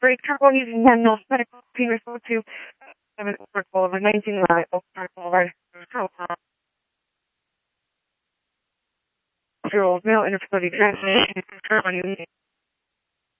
break carbon using manual medical penis to protocol of a 19 protocol of male infertility transmission carbon using